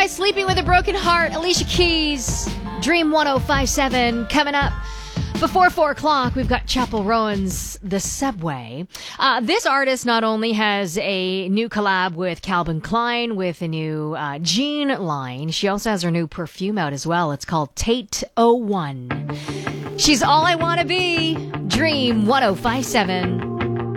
by Sleeping with a Broken Heart, Alicia Keys, Dream 1057 coming up. Before 4 o'clock, we've got Chappell Rowan's The Subway. This artist not only has a new collab with Calvin Klein with a new jean line, she also has her new perfume out as well. It's called Tate 01. She's All I Want to Be, Dream 1057.